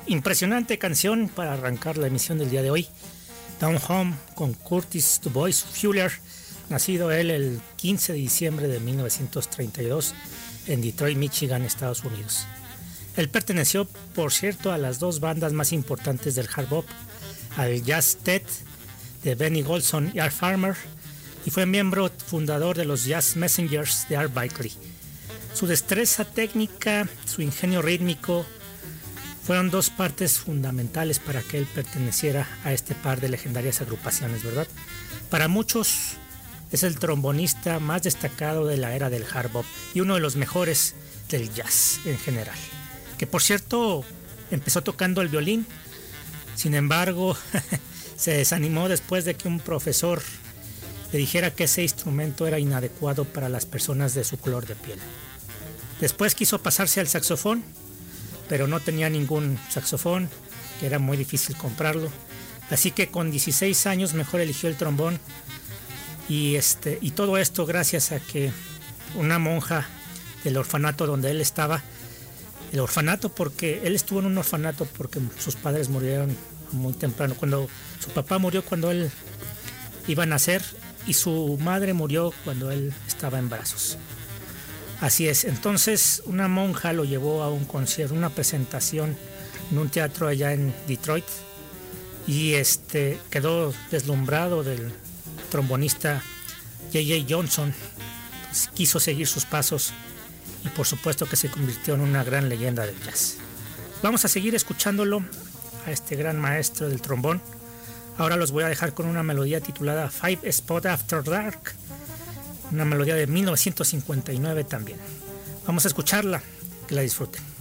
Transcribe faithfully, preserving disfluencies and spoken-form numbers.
impresionante canción para arrancar la emisión del día de hoy. Down Home con Curtis Du Bois Fuller, nacido él el quince de diciembre de mil novecientos treinta y dos en Detroit, Michigan, Estados Unidos. Él perteneció, por cierto, a las dos bandas más importantes del hard bop, al Jazz Tet de Benny Golson y Art Farmer, y fue miembro fundador de los Jazz Messengers de Art Blakey. Su destreza técnica, su ingenio rítmico, fueron dos partes fundamentales para que él perteneciera a este par de legendarias agrupaciones, ¿verdad? Para muchos es el trombonista más destacado de la era del hard bop y uno de los mejores del jazz en general. Que por cierto empezó tocando el violín, sin embargo se desanimó después de que un profesor le dijera que ese instrumento era inadecuado para las personas de su color de piel. Después quiso pasarse al saxofón, pero no tenía ningún saxofón, que era muy difícil comprarlo. Así que con dieciséis años mejor eligió el trombón. Y, este, y todo esto gracias a que una monja del orfanato donde él estaba, el orfanato porque él estuvo en un orfanato porque sus padres murieron muy temprano. Cuando su papá murió cuando él iba a nacer y su madre murió cuando él estaba en brazos. Así es, entonces una monja lo llevó a un concierto, una presentación en un teatro allá en Detroit y este quedó deslumbrado del trombonista J J Johnson. Pues, quiso seguir sus pasos y por supuesto que se convirtió en una gran leyenda del jazz. Vamos a seguir escuchándolo a este gran maestro del trombón. Ahora los voy a dejar con una melodía titulada Five Spot After Dark, una melodía de mil novecientos cincuenta y nueve también. Vamos a escucharla, que la disfruten.